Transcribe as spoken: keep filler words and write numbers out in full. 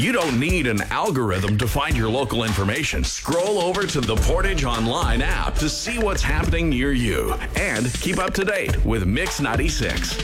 You don't need an algorithm to find your local information. Scroll over to the Portage Online app to see what's happening near you and keep up to date with Mix ninety-six.